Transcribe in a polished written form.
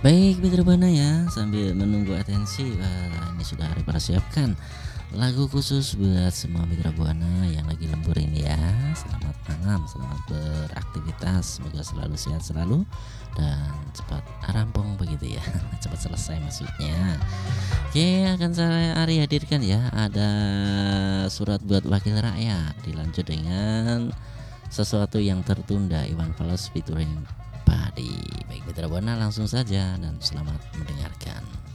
Baik Mitra Buana ya, sambil menunggu atensi, ini sudah dipersiapkan lagu khusus buat semua Mitra Buana yang lagi lembur ini ya. Selamat malam, selamat beraktivitas, semoga selalu sehat selalu dan cepat rampung begitu ya, cepat selesai maksudnya. Oke, akan saya Ari hadirkan ya, ada surat buat wakil rakyat, dilanjut dengan sesuatu yang tertunda, Iwan Fals featuring Padi. Baik Mitra Buana, langsung saja dan selamat mendengarkan.